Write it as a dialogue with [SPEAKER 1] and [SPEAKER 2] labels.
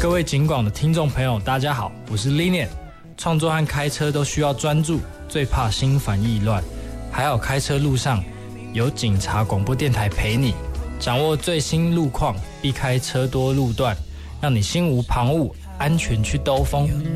[SPEAKER 1] 各位警广的听众朋友，大家好，我是 Linian。创作和开车都需要专注，最怕心烦意乱。还好开车路上有警察广播电台陪你，掌握最新路况，避开车多路段，让你心无旁骛，安全去兜风。